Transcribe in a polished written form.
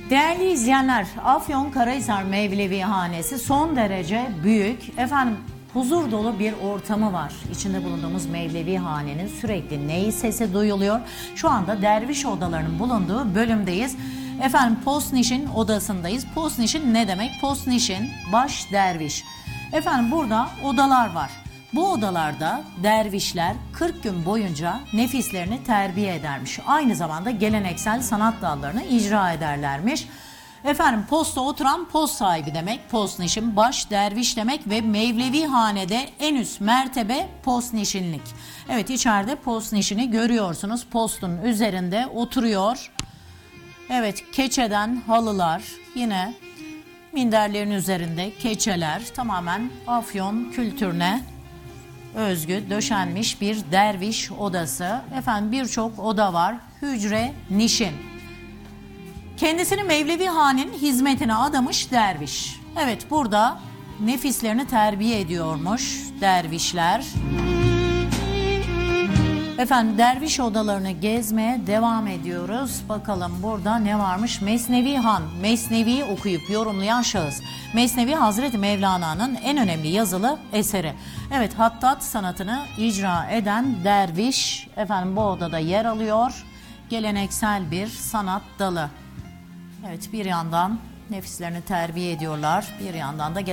Değerli izleyenler, Afyonkarahisar Mevlevihanesi son derece büyük. Efendim, huzur dolu bir ortamı var. İçinde bulunduğumuz Mevlevihanenin sürekli ney sesi duyuluyor. Şu anda derviş odalarının bulunduğu bölümdeyiz. Efendim, Postniş'in odasındayız. Postniş'in ne demek? Postniş'in baş derviş. Efendim, burada odalar var. Bu odalarda dervişler 40 gün boyunca nefislerini terbiye edermiş. Aynı zamanda geleneksel sanat dallarını icra ederlermiş. Efendim, posta oturan post sahibi demek, postnişin baş derviş demek ve Mevlevihanede en üst mertebe postnişinlik. Evet, içeride postnişini görüyorsunuz, postun üzerinde oturuyor. Evet, keçeden halılar, yine minderlerin üzerinde keçeler, tamamen Afyon kültürüne özgü döşenmiş bir derviş odası. Efendim, birçok oda var. Hücre, nişin. Kendisini Mevlevihane'nin hizmetine adamış derviş. Evet, burada nefislerini terbiye ediyormuş dervişler. Efendim, derviş odalarını gezmeye devam ediyoruz. Bakalım burada ne varmış? Mesnevi Han, Mesnevi'yi okuyup yorumlayan şahıs. Mesnevi, Hazreti Mevlana'nın en önemli yazılı eseri. Evet, hattat sanatını icra eden derviş efendim bu odada yer alıyor. Geleneksel bir sanat dalı. Evet, bir yandan nefislerini terbiye ediyorlar, bir yandan da